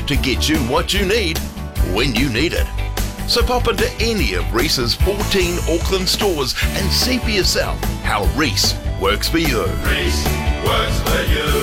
to get you what you need when you need it. So pop into any of Reese's 14 Auckland stores and see for yourself how Reese works for you. Reese works for you.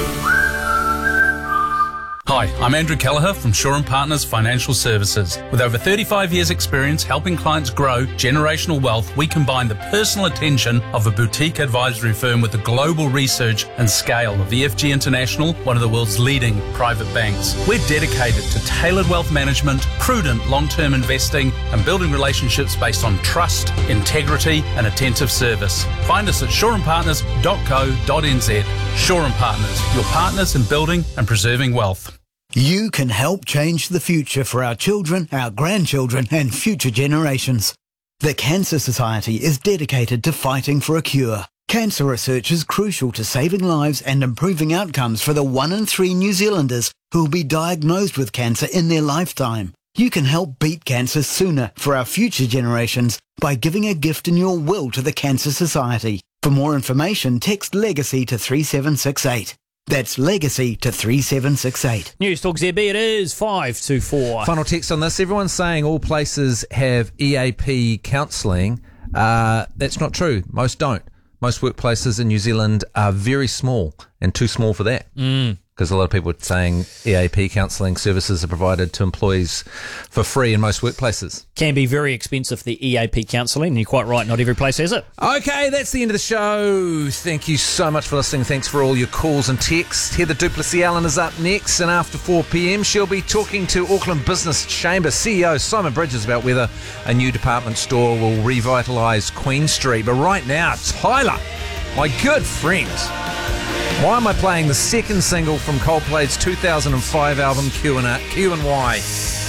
Hi, I'm Andrew Kelleher from Shaw & Partners Financial Services. With over 35 years' experience helping clients grow generational wealth, we combine the personal attention of a boutique advisory firm with the global research and scale of EFG International, one of the world's leading private banks. We're dedicated to tailored wealth management, prudent long-term investing, and building relationships based on trust, integrity, and attentive service. Find us at shawandpartners.co.nz. Shaw & Partners, your partners in building and preserving wealth. You can help change the future for our children, our grandchildren and future generations. The Cancer Society is dedicated to fighting for a cure. Cancer research is crucial to saving lives and improving outcomes for the 1 in 3 New Zealanders who will be diagnosed with cancer in their lifetime. You can help beat cancer sooner for our future generations by giving a gift in your will to the Cancer Society. For more information, text LEGACY to 3768. That's LEGACY to 3768. News Talk ZB, it is 524. Final text on this. Everyone's saying all places have EAP counselling. That's not true. Most don't. Most workplaces in New Zealand are very small and too small for that. Because a lot of people are saying EAP counselling services are provided to employees for free in most workplaces. Can be very expensive, the EAP counselling, and you're quite right, not every place has it. Okay, that's the end of the show. Thank you so much for listening. Thanks for all your calls and texts. Heather Duplessis-Allen is up next, and after 4 p.m, she'll be talking to Auckland Business Chamber CEO Simon Bridges about whether a new department store will revitalise Queen Street. But right now, Tyler, my good friend, why am I playing the second single from Coldplay's 2005 album Q&Y?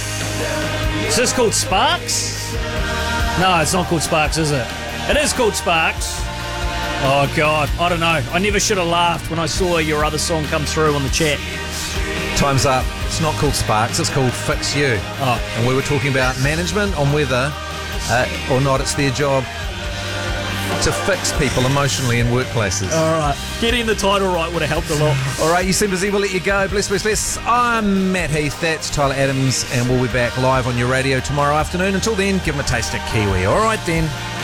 Is this called Sparks? No, it's not called Sparks, is it? It is called Sparks. Oh, God. I don't know. I never should have laughed when I saw your other song come through on the chat. Time's up. It's not called Sparks. It's called Fix You. Oh. And we were talking about management on whether or not it's their job to fix people emotionally in workplaces. All right. Getting the title right would have helped a lot. All right, you seem busy. We'll let you go. Bless, bless, bless. I'm Matt Heath. That's Tyler Adams. And we'll be back live on your radio tomorrow afternoon. Until then, give them a taste of Kiwi. All right, then.